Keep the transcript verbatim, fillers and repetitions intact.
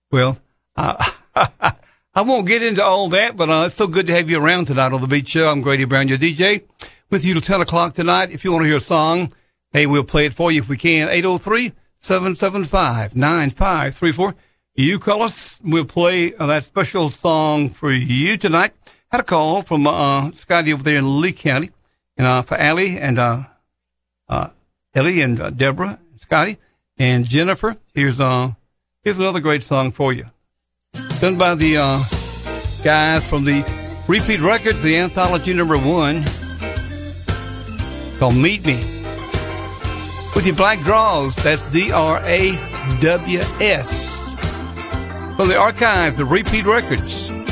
Well, uh, I won't get into all that, but uh, it's so good to have you around tonight on The Beat Show. I'm Grady Brown, your D J, with you till ten o'clock tonight. If you want to hear a song, hey, we'll play it for you if we can. eight oh three, seven seven five, nine five three four. You call us, we'll play uh, that special song for you tonight. Had a call from uh, Scotty over there in Lee County, and uh, for Allie and uh, uh, Ellie and uh, Deborah, Scotty, and Jennifer. Here's uh, here's another great song for you, done by the uh, guys from the Repeat Records, the anthology number one, called Meet Me. With your black draws, that's D R A W S. From the archives of Repeat Records.